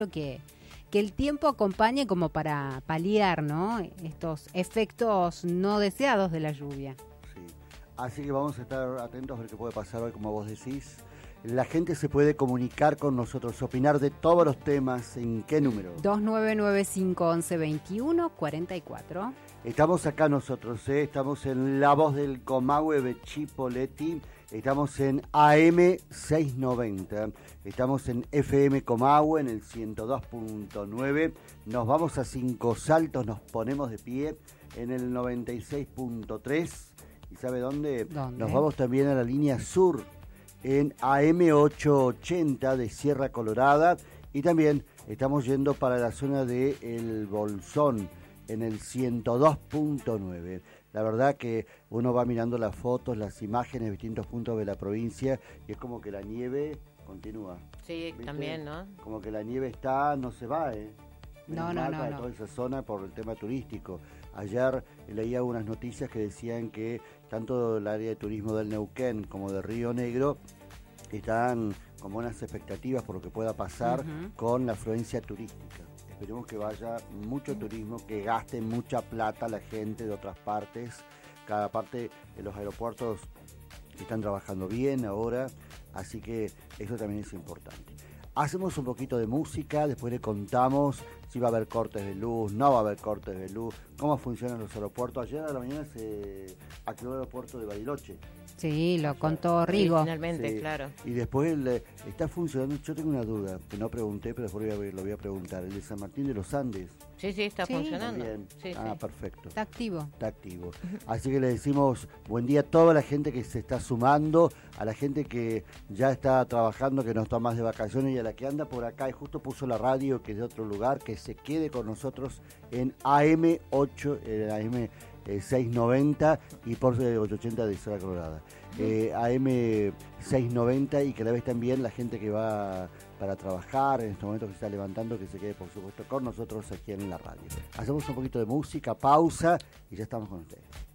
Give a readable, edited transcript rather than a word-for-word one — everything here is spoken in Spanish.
que el tiempo acompañe como para paliar, ¿no?, estos efectos no deseados de la lluvia. Sí. Así que vamos a estar atentos a ver qué puede pasar hoy, como vos decís. La gente se puede comunicar con nosotros, opinar de todos los temas. ¿En qué número? 2995-1121-44. Estamos acá nosotros, estamos en La Voz del Comahue de Chipoleti, estamos en AM 690, estamos en FM Comahue en el 102.9, nos vamos a Cinco Saltos, nos ponemos de pie en el 96.3, ¿y sabe dónde? Nos vamos también a la línea sur, en AM 880 de Sierra Colorada, y también estamos yendo para la zona de El Bolsón, en el 102.9. La verdad que uno va mirando las fotos, las imágenes de distintos puntos de la provincia y es como que la nieve continúa. Sí, ¿viste? También, ¿no? Como que la nieve está, no se va, No. Toda esa zona por el tema turístico. Ayer leía unas noticias que decían que tanto el área de turismo del Neuquén como de Río Negro están con buenas expectativas por lo que pueda pasar con la afluencia turística. Esperemos que vaya mucho turismo, que gaste mucha plata la gente de otras partes. Cada parte de los aeropuertos están trabajando bien ahora, así que eso también es importante. Hacemos un poquito de música, después le contamos si va a haber cortes de luz, no va a haber cortes de luz, cómo funcionan los aeropuertos. Ayer a la mañana se activó el aeropuerto de Bariloche. Sí, lo contó Rigo. Finalmente, Sí. claro. Y después está funcionando, yo tengo una duda, que no pregunté, pero después lo voy a preguntar, el de San Martín de los Andes. Sí, está funcionando. Sí, Perfecto. Está activo. Está activo. Así que le decimos buen día a toda la gente que se está sumando, a la gente que ya está trabajando, que no está más de vacaciones, y a la que anda por acá y justo puso la radio, que es de otro lugar, que se quede con nosotros en AM 690 y por 880 de Sierra Colorada. AM 690, y que la vez también la gente que va para trabajar en estos momentos, que se está levantando, que se quede por supuesto con nosotros aquí en la radio. Hacemos un poquito de música, pausa y ya estamos con ustedes.